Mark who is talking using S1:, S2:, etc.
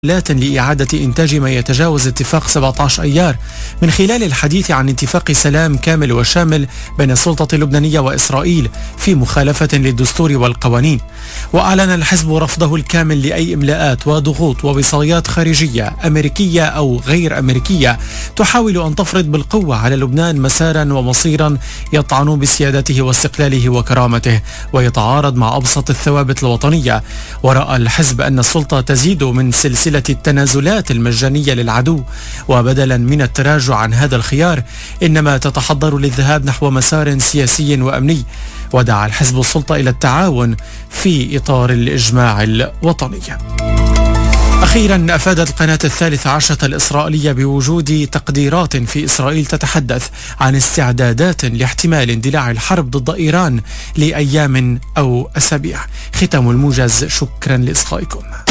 S1: لإعادة إنتاج ما يتجاوز اتفاق 17 أيار من خلال الحديث عن اتفاق سلام كامل وشامل بين السلطة اللبنانية وإسرائيل في مخالفة للدستور والقوانين. وأعلن الحزب رفضه الكامل لأي إملاءات وضغوط ووصايات خارجية أمريكية أو غير أمريكية تحاول أن تفرض بالقوة على لبنان مسارا ومصيرا يطعن بسيادته واستقلاله وكرامته ويتعارض مع أبسط الثوابت الوطنية. ورأى الحزب أن السلطة تزيد من سلسلة التنازلات المجانية للعدو، وبدلا من التراجع عن هذا الخيار إنما تتحضر للذهاب نحو مسار سياسي وأمني. ودعا الحزب السلطة إلى التعاون في إطار الإجماع الوطني. أخيرا أفادت القناة 13 الإسرائيلية بوجود تقديرات في إسرائيل تتحدث عن استعدادات لاحتمال اندلاع الحرب ضد إيران لأيام أو أسابيع. ختام الموجز، شكرا لإصغائكم.